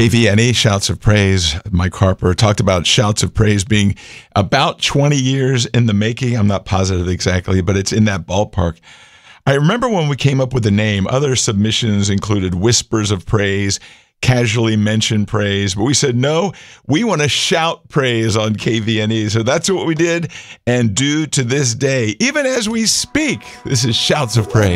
KVNE, Shouts of Praise. Mike Harper talked about Shouts of Praise being about 20 years in the making. I'm not positive exactly, but it's in that ballpark. I remember when we came up with the name, other submissions included Whispers of Praise, Casually Mentioned Praise, but we said, no, we want to shout praise on KVNE. So that's what we did and do to this day. Even as we speak, this is Shouts of Praise.